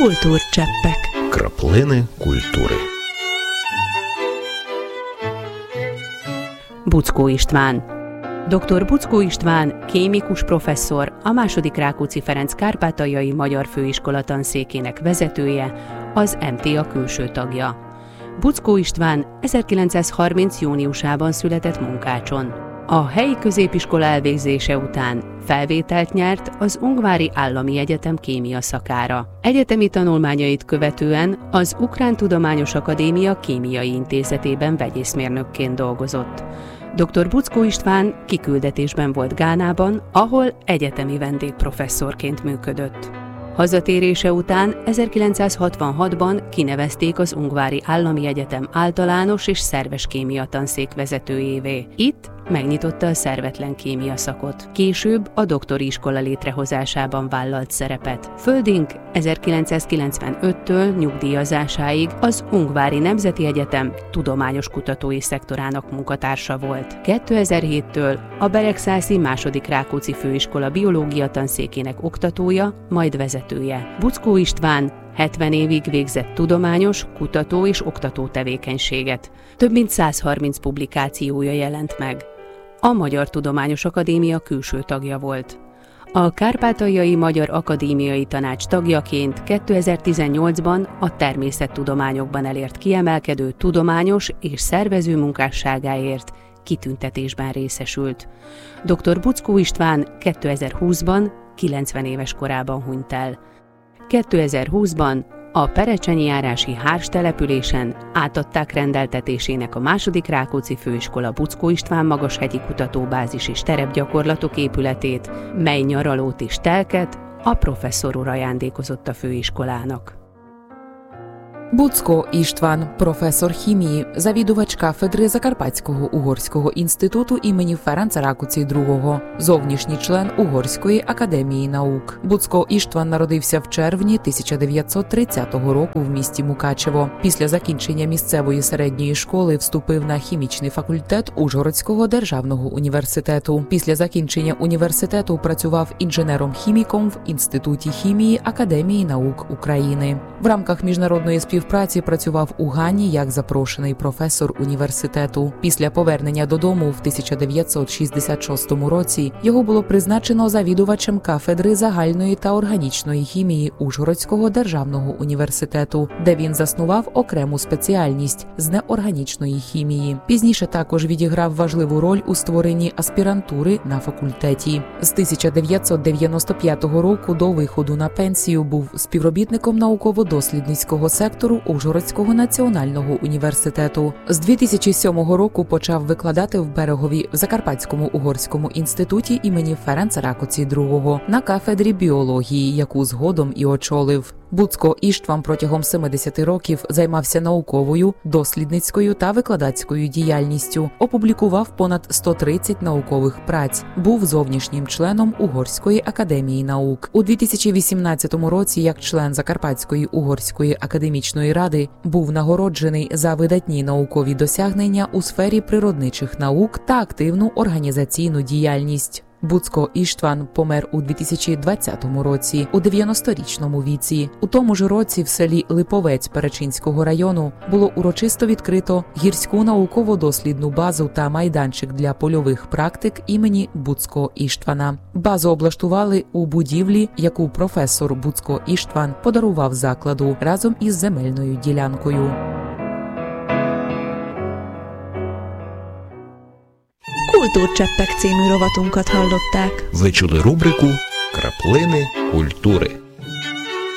Kultúrcseppek. Краплини культури. Buczkó István. Dr. Buczkó István kémikus professzor, a II. Rákóczi Ferenc Kárpátaljai Magyar Főiskola tanszékének vezetője, az MTA külső tagja. Buczkó István 1930. júniusában született Munkácson. A helyi középiskola elvégzése után felvételt nyert az Ungvári Állami Egyetem kémia szakára. Egyetemi tanulmányait követően az Ukrán Tudományos Akadémia Kémiai Intézetében vegyészmérnökként dolgozott. Dr. Buczkó István kiküldetésben volt Gánában, ahol egyetemi vendégprofesszorként működött. Hazatérése után 1966-ban kinevezték az Ungvári Állami Egyetem általános és szerves kémia tanszék vezetőjévé. Itt megnyitotta a szervetlen kémia szakot. Később a doktori iskola létrehozásában vállalt szerepet. Földing 1995-től nyugdíjazásáig az Ungvári Nemzeti Egyetem tudományos kutatói szektorának munkatársa volt. 2007-től a Beregszászi II. Rákóczi Főiskola biológia tanszékének oktatója, majd vezetője. Buczkó István 70 évig végzett tudományos, kutató és oktató tevékenységet. Több mint 130 publikációja jelent meg. A Magyar Tudományos Akadémia külső tagja volt. A Kárpátaljai Magyar Akadémiai Tanács tagjaként 2018-ban a természettudományokban elért kiemelkedő tudományos és szervező munkásságáért kitüntetésben részesült. Dr. Buczkó István 2020-ban 90 éves korában hunyt el. 2020-ban a Perecsenyi járási Hárs településen átadták rendeltetésének a II. Rákóczi Főiskola Buczkó István magashegyi kutatóbázis és terepgyakorlatok épületét, mely nyaralót és telket a professzor úr ajándékozott a főiskolának. Buczkó István, професор хімії, завідувач кафедри Закарпатського угорського інституту імені Ференца Ракоці II, зовнішній член Угорської академії наук. Буczkó István народився в червні 1930 року в місті Мукачево. Після закінчення місцевої середньої школи вступив на хімічний факультет Ужгородського державного університету. Після закінчення університету працював інженером-хіміком в Інституті хімії Академії наук України. В рамках міжнародної співпраці працював у Гані як запрошений професор університету. Після повернення додому в 1966 році його було призначено завідувачем кафедри загальної та органічної хімії Ужгородського державного університету, де він заснував окрему спеціальність з неорганічної хімії. Пізніше також відіграв важливу роль у створенні аспірантури на факультеті. З 1995 року до виходу на пенсію був співробітником науково-дослідницького сектору Ужгородського національного університету. З 2007 року почав викладати в Берегові в Закарпатському угорському інституті імені Ференца Ракоці II на кафедрі біології, яку згодом і очолив. Буczkó István протягом 70 років займався науковою, дослідницькою та викладацькою діяльністю, опублікував понад 130 наукових праць, був зовнішнім членом Угорської академії наук. У 2018 році як член Закарпатської угорської академічної ради був нагороджений за видатні наукові досягнення у сфері природничих наук та активну організаційну діяльність. Буczkó István помер у 2020 році, у 90-річному віці. У тому ж році в селі Липовець Перечинського району було урочисто відкрито гірську науково-дослідну базу та майданчик для польових практик імені Буczkó Istvána. Базу облаштували у будівлі, яку професор Буczkó István подарував закладу разом із земельною ділянкою. Kultúrcseppek című rovatunkat hallották. Ви чули рубрику «Краплини культури».